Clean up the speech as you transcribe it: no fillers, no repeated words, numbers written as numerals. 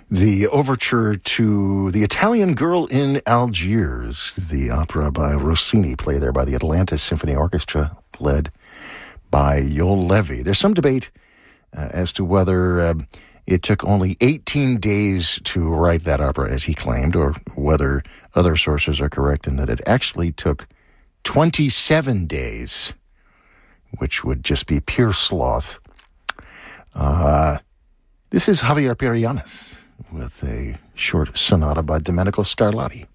The overture to The Italian Girl in Algiers, the opera by Rossini, played there by the Atlanta Symphony Orchestra, led by Joel Levy. There's some debate as to whether it took only 18 days to write that opera, as he claimed, or whether other sources are correct in that it actually took 27 days, which would just be pure sloth. This is Javier Perillanes with a short sonata by Domenico Scarlatti.